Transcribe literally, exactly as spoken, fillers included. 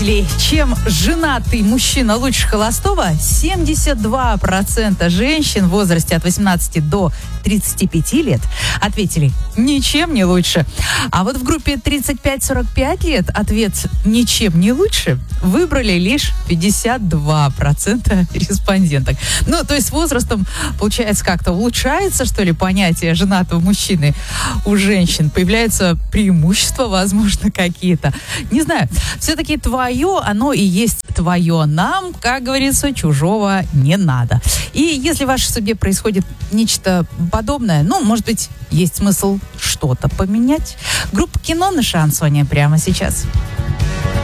Чем женатый мужчина лучше холостого, семьдесят два процента женщин в возрасте от восемнадцати до тридцати пяти лет ответили «ничем не лучше». А вот в группе тридцать пять сорок пять лет ответ «ничем не лучше» выбрали лишь пятьдесят два процента респонденток. Ну, то есть с возрастом, получается, как-то улучшается, что ли, понятие женатого мужчины у женщин. Появляются преимущества, возможно, какие-то. Не знаю. Все-таки твое, оно и есть твое. Нам, как говорится, чужого не надо. И если в вашей судьбе происходит нечто подобное, ну, может быть, есть смысл что-то поменять. Группа «Кино» на Шансоне прямо сейчас.